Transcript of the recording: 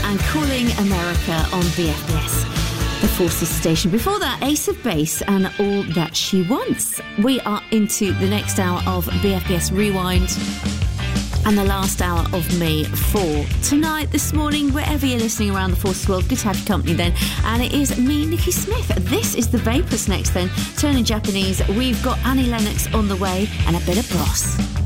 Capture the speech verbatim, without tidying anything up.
and Calling America on B F B S, the Forces station. Before that, Ace of Base and All That She Wants. We are into the next hour of B F B S Rewind and the last hour of me for tonight, this morning, wherever you're listening around the Forces world. Good to have your company then. And it is me, Nikki Smith. This is the Vapors next then. Turning Japanese, we've got Annie Lennox on the way and a bit of Bros.